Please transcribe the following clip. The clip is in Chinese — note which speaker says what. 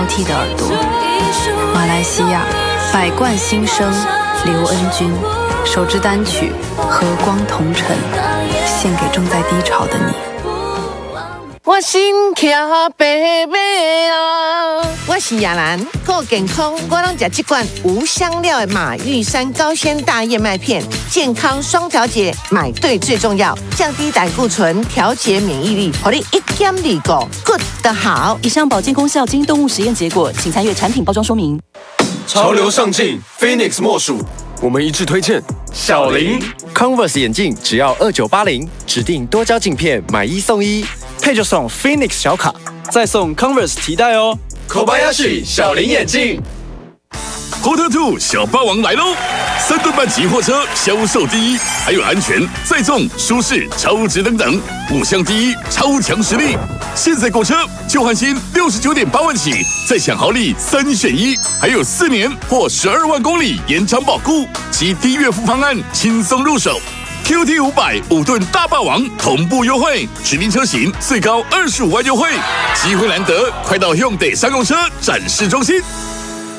Speaker 1: 挑剔的耳朵。马来西亚百冠新生刘恩君首支单曲《和光同尘》，献给正在低潮的你。
Speaker 2: 我心跳白白啊！我是亚兰，够健康，我拢吃这罐无香料的马玉山高纤大燕麦片，健康双调节，买对最重要，降低胆固醇，调节免疫力，让你一减二个 good 的好。
Speaker 3: 以上保健功效经动物实验结果，请参阅产品包装说明。
Speaker 4: 潮流上镜 ，Phoenix 莫属，我们一致推荐小林
Speaker 5: Converse 眼镜只要2980，指定多焦镜片买1送1，配就送 Phoenix 小卡，
Speaker 6: 再送 Converse 提袋哦。
Speaker 4: Kobayashi 小林眼镜。
Speaker 7: Porter 2小霸王来喽！3吨半级货车销售第一，还有安全、载重、舒适、超值等等，5项第一，超强实力。现在购车就换新69.8万起，再享好礼3选1，还有4年或12万公里延长保固及低月付方案，轻松入手。QT 500吨大霸王同步优惠，指定车型最高25万优惠，机会难得，快到Hyundai商用车展示中心。